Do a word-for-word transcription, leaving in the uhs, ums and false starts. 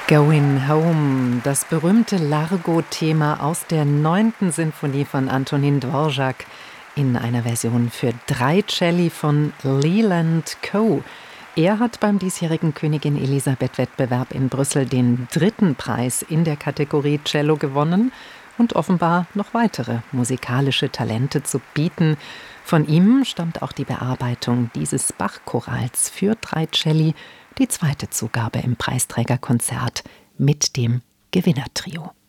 Going Home, das berühmte Largo-Thema aus der neunten Sinfonie von Antonin Dvorak in einer Version für drei Celli von Leland Coe. Er hat beim diesjährigen Königin-Elisabeth-Wettbewerb in Brüssel den dritten Preis in der Kategorie Cello gewonnen und offenbar noch weitere musikalische Talente zu bieten. Von ihm stammt auch die Bearbeitung dieses Bach-Chorals für drei Celli, die zweite Zugabe im Preisträgerkonzert mit dem Gewinnertrio.